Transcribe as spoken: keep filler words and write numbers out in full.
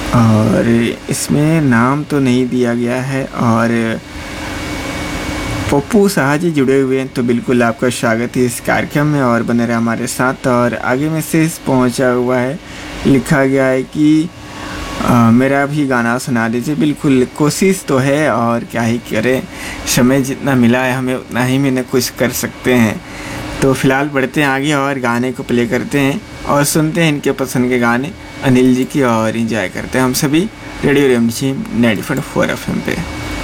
और इसमें नाम तो नहीं दिया गया है और पप्पू शाह जी जुड़े हुए हैं, तो बिल्कुल आपका स्वागत है इस कार्यक्रम में और बने रहे हमारे साथ। और आगे मैसेज पहुंचा हुआ है, लिखा गया है कि आ, मेरा भी गाना सुना दीजिए। बिल्कुल कोशिश तो है और क्या ही करें, समय जितना मिला है हमें उतना ही मैंने कुछ कर सकते हैं। तो फिलहाल बढ़ते हैं आगे और गाने को प्ले करते हैं और सुनते हैं इनके पसंद के गाने अनिल जी की और इंजॉय करते हैं हम सभी रेडियो रिमझिम ninety point four F M पे।